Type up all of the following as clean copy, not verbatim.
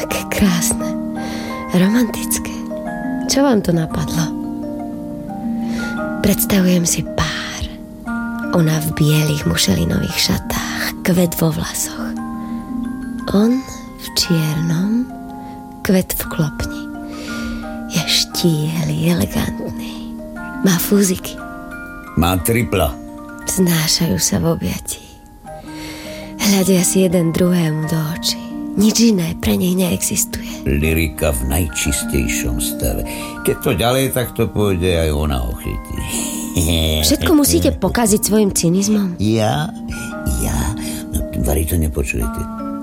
Aké krásne. Romantické. Čo vám to napadlo? Predstavujem si pár. Ona v bielých mušelinových šatách, kvet vo vlasoch. On v čiernom, kvet v klopni. Je štíhly, elegantný. Má fúziky. Má tripla. Znášajú sa v objatí. Hľadia si jeden druhému do očí. Nič iné pre nej neexistuje. Lyrika v najčistejšom stave. Keď to ďalej takto pôjde, aj ona ho chytí. Všetko musíte pokaziť svojim cynizmom? Ja? No, Vary, to nepočujete.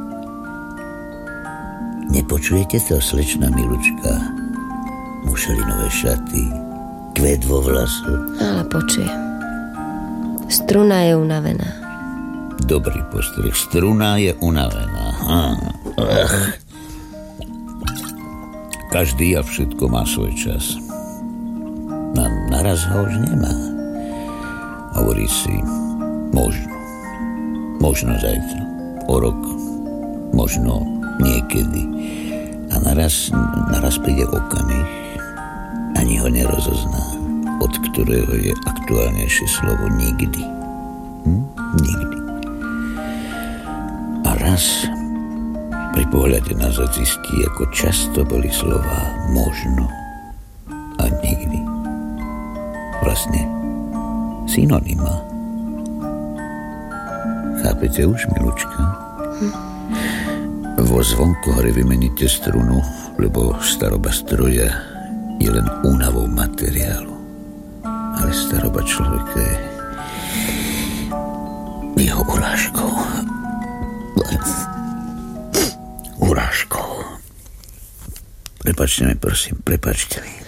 Nepočujete to, slečna Milučka? Mušelinové šaty, kvet vo vlasu. Ale počujem. Struna je unavená. Dobrý postreh. Struna je unavená. Každý a všetko má svoj čas. Naraz ho už nemá. Hovorí si, možno zajtra, o rok, možno niekedy. A naraz príde okamih, ani ho nerozozná, od ktorého je aktuálnejšie slovo nikdy. Nikdy. A raz pri pohľade nazad zistí, ako často boli slová možno a nikdy vlastne synonyma. Chápete už, Milučka? Vo zvonkohore vymeníte strunu, lebo staroba stroja je len únavou materiálu. Ale staroba človeka je jeho urážkou. Urážkou. Prepáčte mi, prosím, prepáčte mi.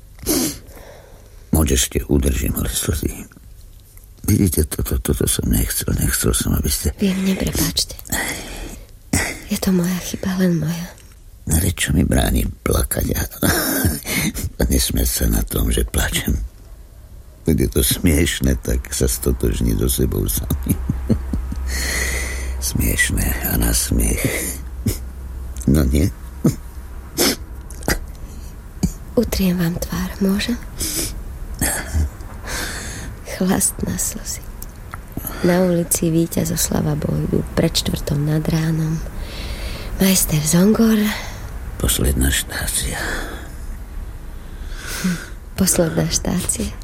Modeste udržím, ale slzy. Vidíte, toto som nechcel. Nechcel som, aby ste... Vy mne prepáčte. Je to moja chyba, len moja. Ale čo mi bráni plakať a nesmieť sa na tom, že plačem. Keď je to smiešne, tak sa stotožní so sebou sami. Smiešne a na smiech. No nie? Utriem vám tvár, môžem? Chlastná slzy. Na ulici Víťazoslava Bojdu pred 4:00 nad ránom. Majster Zongor. Posledná štácia. Posledná štácia.